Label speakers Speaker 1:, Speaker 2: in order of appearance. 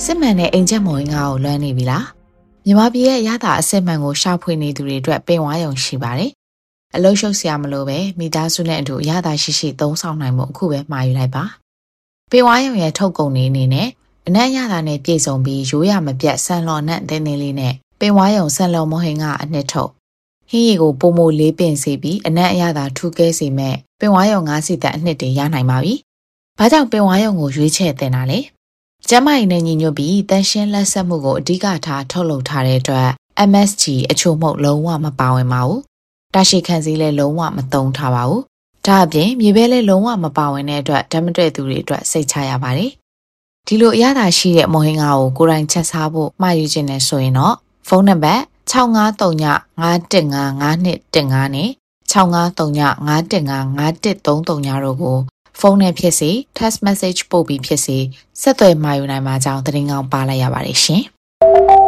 Speaker 1: စစ်မှန်တဲ့အင်ဂျင်မော်ငါကိုလွှမ်းနေပြီလားမြန်မာပြည်ရဲ့ရတာအစစ်မှန်ကိုရှာဖွေနေသူတွေအတွက်ပင်ဝါရုံရှိပါတယ်အလုံးရှုပ်စရာမလိုပဲမိသားစုနဲ့အတူရတာရှိသုံးဆောင်နိုင်မှုအခုပဲမှာယူလိုက်ပါပင်ဝါရုံရဲ့ထုတ်ကုန်နေအနေနဲ့အနက်ရတာနဲ့ပြည့်စုံပြီးရိုးရမပြတ်ဆန်လော်နဲ့တင်းတင်းလေးနဲ့ပင်ဝါရုံဆန်လော်မဟင်ကအနှစ်ထုတ်ဟင်းရီကိုပုံမိုလေးပင်စီပြီးအနက်အရသာထူးကဲစေမဲ့ပင်ဝါရုံ9စီတန်အနှစ်တွေရနိုင်ပါပြီ။ဘာကြောင့်ပင်ဝါရုံကိုရွေးချယ်တင်တာလဲ။ကျမကြီးနဲ့ညီညွတ်ပြီးတန်ရှင်းလက်ဆက်မှုကိုအဓိကထားထုတ်လုပ်ထားတဲ့အတွက် MSG အချို့မှုလုံးဝမပါဝင်ပါဘူး။တာရှိခံစည်းလည်းလုံးဝမသုံးထားပါဘူး။ဒါအပြင်မြေပဲလည်းလုံးဝမပါဝင်တဲ့အတွက်ဓာတ်မတွေ့သူတွေအတွက်စိတ်ချရပါတယ်။ဒီလိုအရသာရှိတဲ့မဟင်ငါကိုကိုယ်တိုင်ချက်စားဖို့မှာယူခြင်းနဲ့ဆိုရင်တော့ဖုန်းနံပါတ်6539515512နဲ့6539515513တို့ကိုဖုန်းနဲ့ဖြစ်စေ text message ပို့ပြီးဖြစ်စေဆက်သွယ်မှာယူနိုင်မှာကြောင်းသတင်းကောင်းပါလိုက်ရပါတယ်ရှင်